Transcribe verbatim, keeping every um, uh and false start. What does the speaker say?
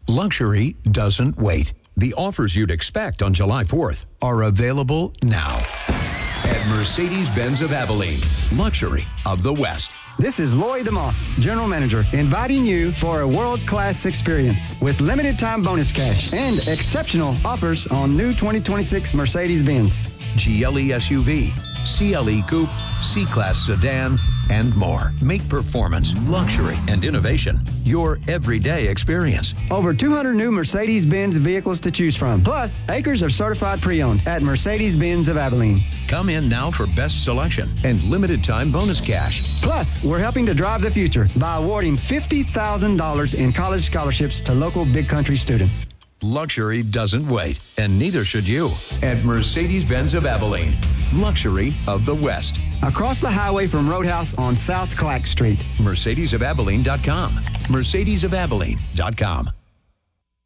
Luxury doesn't wait. The offers you'd expect on July fourth are available now at Mercedes-Benz of Abilene. Luxury of the West. This is Lloyd DeMoss, General Manager, inviting you for a world-class experience with limited-time bonus cash and exceptional offers on new twenty twenty-six Mercedes-Benz. G L E S U V, C L E Coupe, C-Class Sedan, and more. Make performance, luxury, and innovation your everyday experience. Over two hundred new Mercedes-Benz vehicles to choose from, plus acres of certified pre-owned at Mercedes-Benz of Abilene. Come in now for best selection and limited time bonus cash. Plus, we're helping to drive the future by awarding fifty thousand dollars in college scholarships to local Big Country students. Luxury doesn't wait, and neither should you. At Mercedes-Benz of Abilene, luxury of the West. Across the highway from Roadhouse on South Clack Street. Mercedes of Abilene dot com. Mercedes of Abilene dot com.